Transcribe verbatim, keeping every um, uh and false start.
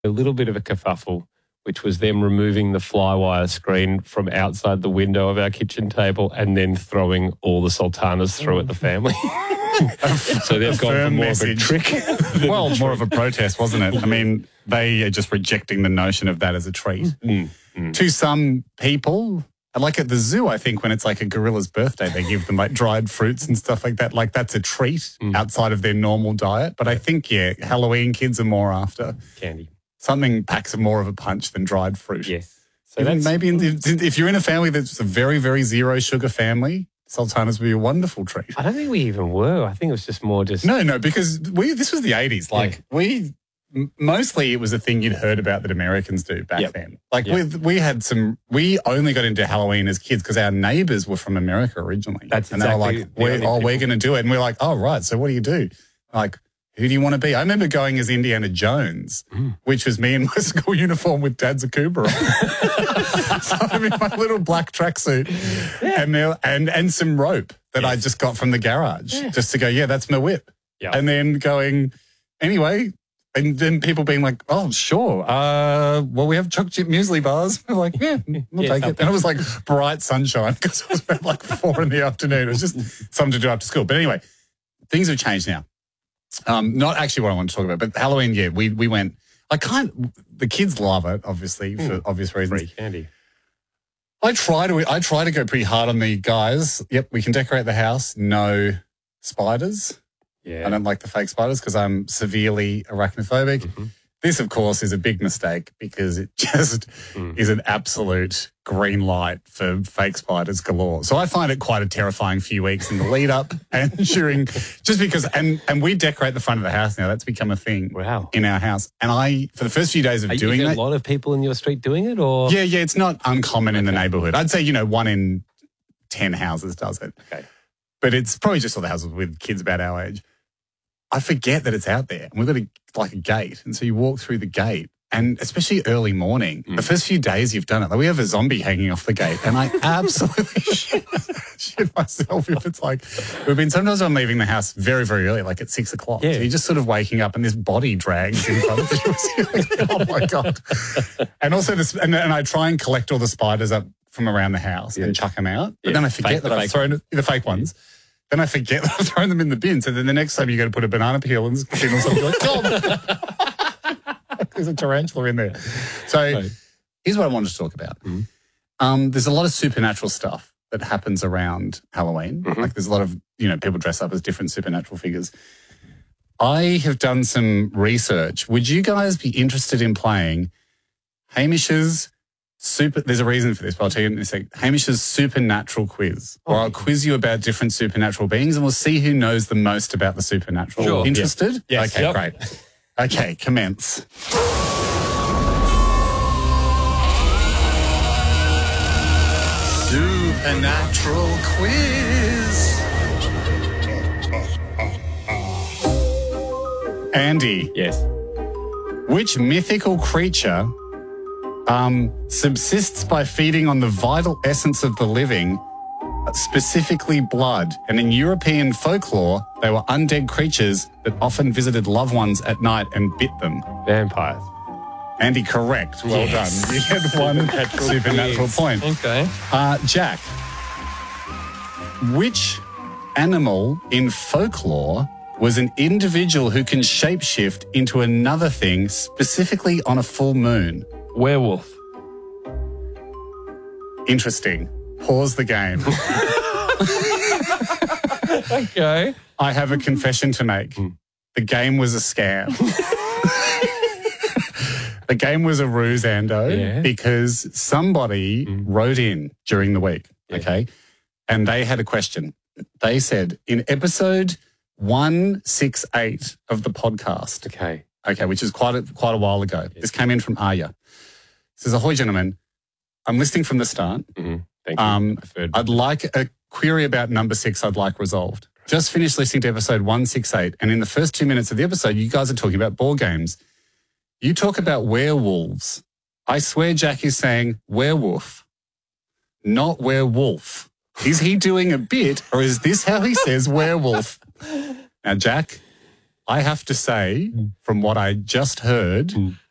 a little bit of a kerfuffle, which was them removing the flywire screen from outside the window of our kitchen table and then throwing all the sultanas through at the family. So they've gone for more message. of a trick. Well, more of a protest, wasn't it? I mean, they are just rejecting the notion of that as a treat. Mm, mm. To some people, like at the zoo, I think when it's like a gorilla's birthday, they give them like dried fruits and stuff like that. Like that's a treat Mm. outside of their normal diet. But I think, yeah, Halloween kids are more after Candy. something packs more of a punch than dried fruit. Yes. So Even that's maybe in, if you're in a family that's a very, very zero sugar family, sultanas would be a wonderful treat. I don't think we even were. I think it was just more just... No, no, because we this was the eighties. Like, Yeah. we... m- Mostly it was a thing you'd heard about that Americans do back Yep. then. Like, Yep. we we had some... We only got into Halloween as kids because our neighbours were from America originally. That's And they were exactly like, the we're, only oh, we're people- going to do it. And we're like, oh, right, so what do you do? Like, who do you want to be? I remember going as Indiana Jones, Mm. which was me in my school uniform with Dad's Akuba on. So I'm in my little black tracksuit and, there- and and some rope that I Yes. just got from the garage Yeah. just to go, yeah, that's my whip. Yeah. And then going, anyway, and then people being like, oh, sure. Uh, well, we have chocolate chip muesli bars. We're like, yeah, we'll Yeah, take it. something. And it was like bright sunshine because it was about like four in the afternoon. It was just something to do after school. But anyway, things have changed now. Um, not actually what I want to talk about, but Halloween, yeah, we we went, I can't, the kids love it, obviously, for Mm. obvious reasons. Free candy. I try to I try to go pretty hard on the guys. Yep, we can decorate the house. No spiders. Yeah. I don't like the fake spiders because I'm severely arachnophobic. Mhm. This, of course, is a big mistake because it just Mm. is an absolute green light for fake spiders galore. So I find it quite a terrifying few weeks in the lead up and during, just because, and and we decorate the front of the house now. That's become a thing Wow. in our house. And I, for the first few days of Are you doing get that, a lot of people in your street doing it, or yeah, yeah, it's not uncommon in the Okay. neighbourhood. I'd say, you know, one in ten houses does it. Okay. But it's probably just all the houses with kids about our age. I forget that it's out there. And we've got a, like a gate. And so you walk through the gate. And especially early morning, Mm. the first few days you've done it, like we have a zombie hanging off the gate. And I absolutely shit, shit myself if it's like, we've been, sometimes I'm leaving the house very, very early, like at six o'clock. Yeah. So you're just sort of waking up and this body drags in front of you. You're like, oh my God. And also, this, and, and I try and collect all the spiders up from around the house Yeah. and chuck them out. But Yeah. then I forget Fake- that the I've fake thrown it, the fake ones. Then I forget that I've thrown them in the bin. So then the next time you go to put a banana peel in the bin or something, you're like, oh, there's a tarantula in there. So Right. here's what I wanted to talk about. Mhm. Um, there's a lot of supernatural stuff that happens around Halloween. Mhm. Like there's a lot of, you know, people dress up as different supernatural figures. I have done some research. Would you guys be interested in playing Hamish's super, there's a reason for this, but I'll tell you in a second. Hamish's supernatural quiz, where I'll quiz you about different supernatural beings and we'll see who knows the most about the supernatural. Sure. Interested? Yes. Okay, Yep. great. Okay, commence. Supernatural quiz. Andy, yes. which mythical creature um, subsists by feeding on the vital essence of the living, specifically blood? And in European folklore, they were undead creatures that often visited loved ones at night and bit them. Vampires. Andy, correct. Well Yes. done. You had one supernatural quiz. point. Okay. Uh, Jack, which animal in folklore was an individual who can shapeshift into another thing, specifically on a full moon? Werewolf. Interesting. Pause the game. Okay. I have a confession to make. The game was a scam. The game was a ruse, Ando, Yeah. because somebody wrote in during the week, Yeah. okay, and they had a question. They said, in episode one sixty-eight of the podcast, Okay. okay, which is quite a, quite a while ago, this came in from Arya. It says, ahoy, gentlemen, I'm listening from the start. Mm-hmm. Thank you. Um, I've heard. I'd like a query about number six I'd like resolved. Just finished listening to episode one sixty-eight, and in the first two minutes of the episode, you guys are talking about board games. You talk about werewolves. I swear Jack is saying werewolf, not werewolf. Is he doing a bit, or is this how he says werewolf? Now, Jack, I have to say, from what I just heard,